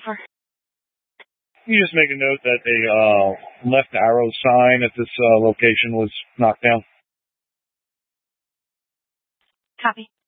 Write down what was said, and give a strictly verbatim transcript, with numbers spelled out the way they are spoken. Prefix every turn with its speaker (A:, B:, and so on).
A: for?
B: You just make a note that a uh, left arrow sign at this uh, location was knocked down.
A: Copy.